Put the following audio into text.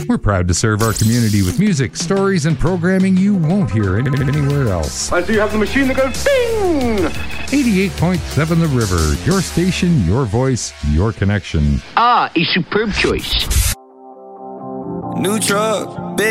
We're proud to serve our community with music, stories, and programming you won't hear anywhere else. I do have the machine that goes bing! 88.7 The River, your station, your voice, your connection. Ah, a superb choice. New truck, big